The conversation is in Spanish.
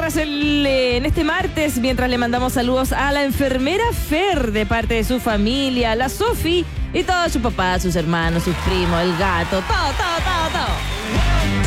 garras en este martes, mientras le mandamos saludos a la enfermera Fer de parte de su familia, la Sofi y todos sus papás, sus hermanos, sus primos, el gato, todo.